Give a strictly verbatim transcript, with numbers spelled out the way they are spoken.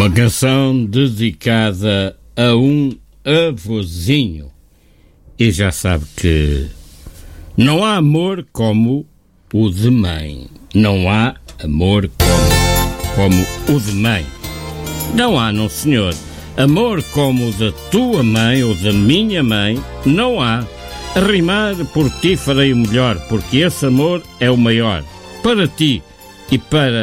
Uma canção dedicada a um avôzinho. E já sabe que não há amor como o de mãe. Não há amor como, como o de mãe. Não há, não senhor. Amor como o da tua mãe ou da minha mãe, não há. A rimar por ti farei o melhor, porque esse amor é o maior. Para ti e para